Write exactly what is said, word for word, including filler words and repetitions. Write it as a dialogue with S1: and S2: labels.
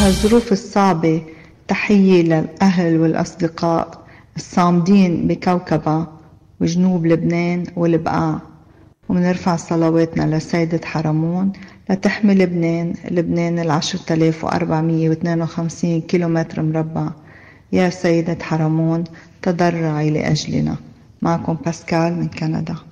S1: بهالظروف الصعبة تحية للأهل والأصدقاء الصامدين بكوكبة وجنوب لبنان والبقاع، ومنرفع صلواتنا لسيدة حرمون لتحمي لبنان لبنان العشرة آلاف وأربعمية واثنين وخمسين كيلومتر مربع. يا سيدة حرمون تضرعي لأجلنا. معكم باسكال من كندا.